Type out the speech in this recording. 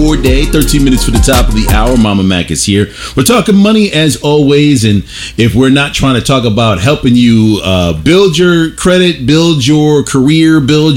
your day. 13 minutes for the top of the hour. Mama Mac is here. We're talking money as always. And if we're not trying to talk about helping you build your credit, build your career, build